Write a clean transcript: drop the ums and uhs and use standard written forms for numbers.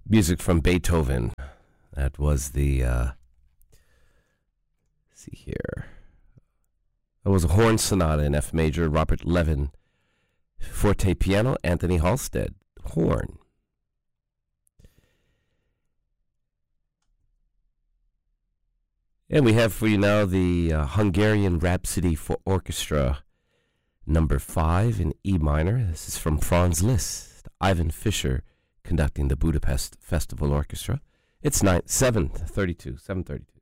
Music from Beethoven. That was the, see here. That was a horn sonata in F major. Robert Levin, forte piano. Anthony Halstead, horn. And we have for you now the Hungarian Rhapsody for Orchestra, number 5 in E minor. This is from Franz Liszt. Ivan Fischer conducting the Budapest Festival Orchestra. It's 7:32.